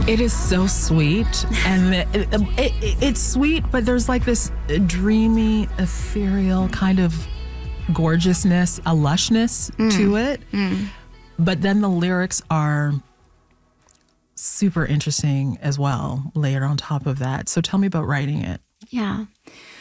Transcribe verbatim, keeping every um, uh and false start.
It is so sweet, and it, it, it, it's sweet, but there's like this dreamy, ethereal kind of gorgeousness, a lushness mm. to it. Mm. But then the lyrics are super interesting as well, layered on top of that. So tell me about writing it. Yeah.